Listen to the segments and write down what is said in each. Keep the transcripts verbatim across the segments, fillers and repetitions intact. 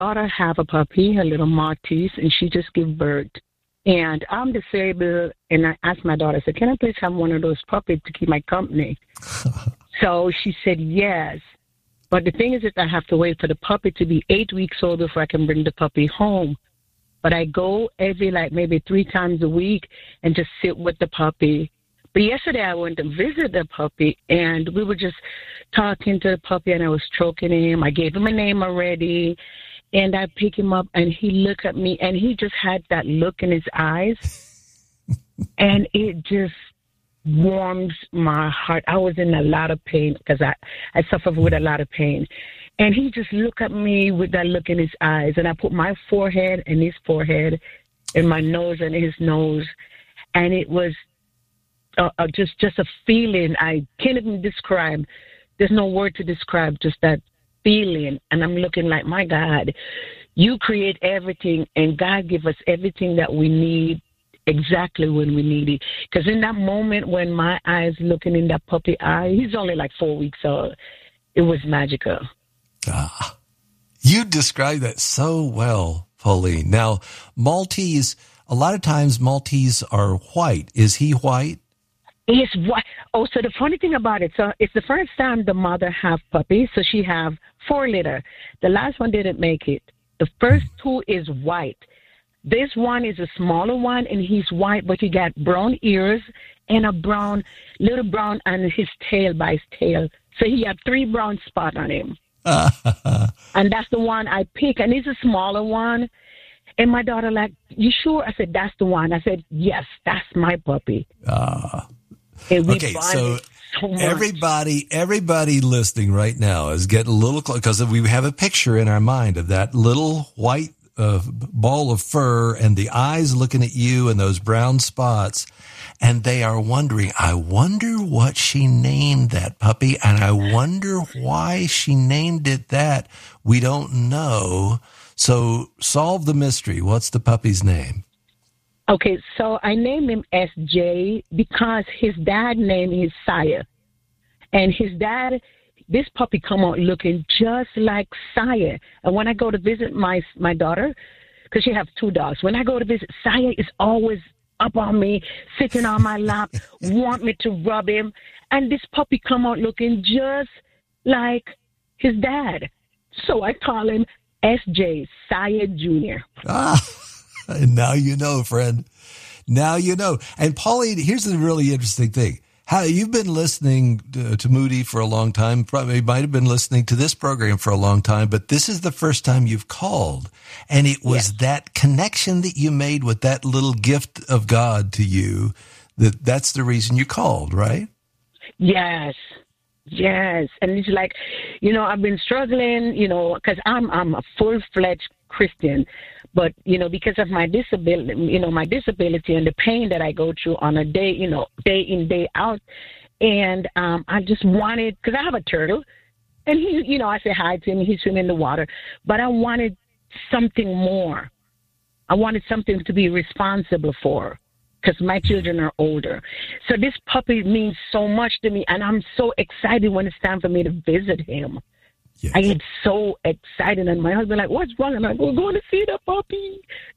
daughter have a puppy, a little Maltese, and she just gave birth. And I'm disabled, and I asked my daughter, I said, can I please have one of those puppies to keep my company? So she said yes. But the thing is that I have to wait for the puppy to be eight weeks old before I can bring the puppy home. But I go every, like, maybe three times a week and just sit with the puppy. But yesterday I went to visit the puppy, and we were just talking to the puppy, and I was stroking him. I gave him a name already, and I picked him up, and he looked at me, and he just had that look in his eyes, and it just warms my heart. I was in a lot of pain because I, I suffer with a lot of pain. And he just looked at me with that look in his eyes, and I put my forehead in his forehead and my nose in his nose, and it was uh, uh, just, just a feeling I can't even describe. There's no word to describe just that feeling. And I'm looking like, my God, you create everything, and God give us everything that we need exactly when we need it. Because in that moment when my eyes looking in that puppy eye, he's only like four weeks old, it was magical. Ah, you describe that so well, Pauline. Now, Maltese, a lot of times Maltese are white. Is he white? He's white. Oh, so the funny thing about it, so it's the first time the mother have puppies, so she have four litter. The last one didn't make it. The first two is white. This one is a smaller one, and he's white, but he got brown ears and a brown, little brown on his tail, by his tail. So he had three brown spots on him. And that's the one I pick, and it's a smaller one. And my daughter like, you sure? I said, that's the one. I said, yes, that's my puppy. Uh, okay, so, so everybody, everybody listening right now is getting a little close, because we have a picture in our mind of that little white uh, ball of fur and the eyes looking at you and those brown spots. And they are wondering, I wonder what she named that puppy, and I wonder why she named it that. We don't know. So solve the mystery. What's the puppy's name? Okay, so I named him S J because his dad name is Saya. And his dad, this puppy come out looking just like Saya. And when I go to visit my my daughter, because she has two dogs, when I go to visit, Saya is always up on me, sitting on my lap, want me to rub him. And this puppy come out looking just like his dad. So I call him S J, Saya Junior Ah, and now you know, friend. Now you know. And Pauline, here's the really interesting thing. How you've been listening to, to Moody for a long time, probably might have been listening to this program for a long time, but this is the first time you've called. And it was yes. that connection that you made with that little gift of God to you, that that's the reason you called, right? Yes. Yes. And it's like, you know, I've been struggling, you know, because I'm, I'm a full-fledged Christian. But, you know, because of my disability, you know, my disability and the pain that I go through on a day, you know, day in, day out. And um, I just wanted, because I have a turtle, and he, you know, I say hi to him, he's swimming in the water. But I wanted something more. I wanted something to be responsible for, because my children are older. So this puppy means so much to me, and I'm so excited when it's time for me to visit him. Yes. I get so excited, and my husband like, what's wrong? And I go, we're going to see the puppy.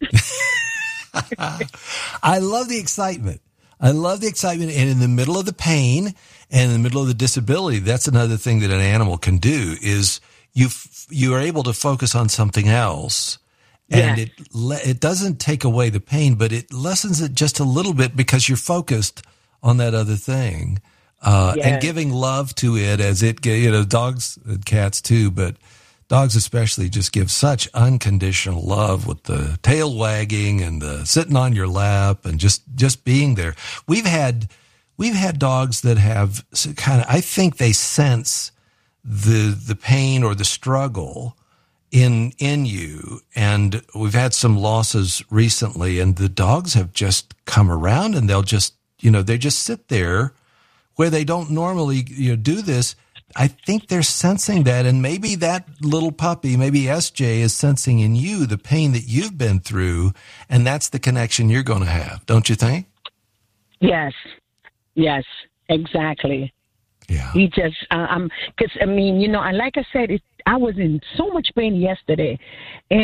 I love the excitement. I love the excitement. And in the middle of the pain and in the middle of the disability, that's another thing that an animal can do is you f- you are able to focus on something else. And yes. it le- it doesn't take away the pain, but it lessens it just a little bit because you're focused on that other thing. Uh, yes. And giving love to it as it, you know, dogs and cats too, but dogs especially just give such unconditional love with the tail wagging and the sitting on your lap and just, just being there. We've had, we've had dogs that have kind of, I think they sense the, the pain or the struggle in, in you. And we've had some losses recently, and the dogs have just come around, and they'll just, you know, they just sit there where they don't normally, you know, do this. I think they're sensing that, and maybe that little puppy, maybe S J, is sensing in you the pain that you've been through, and that's the connection you're going to have, don't you think? Yes, yes, exactly. Yeah. He just, uh, um, because I mean, you know, and like I said, it, I was in so much pain yesterday. And